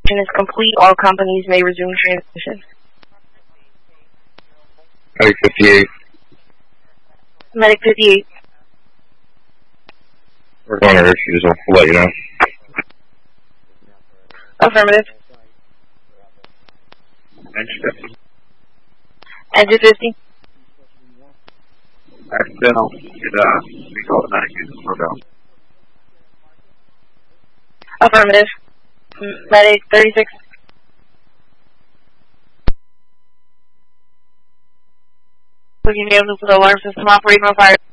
Evacuation is complete. All companies may resume transmission. Medic 58. Medic 58. We're going to refusal. We'll let you know. Affirmative. Engine 50. Engine 50. Accidental. We call it 9 units. Slow down. Affirmative. Medic 36. Looking down to the alarm system operating on fire.